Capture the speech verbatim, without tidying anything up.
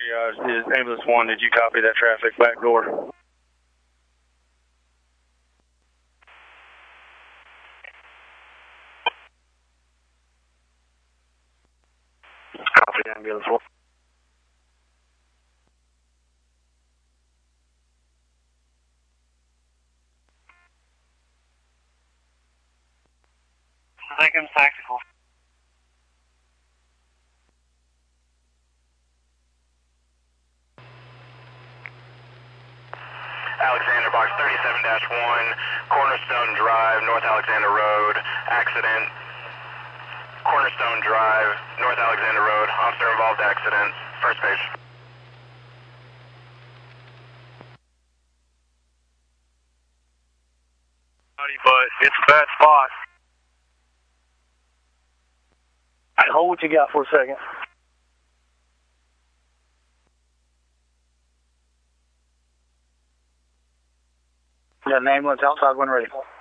Uh, is ambulance one, did you copy that traffic back door? Copy ambulance one. Lincoln Tactical. Alexander Box thirty-seven dash one, Cornerstone Drive, North Alexander Road, accident. Cornerstone Drive, North Alexander Road, officer involved accident, first page. But it's a bad spot. All right, hold what you got for a second. You got an ambulance outside when ready.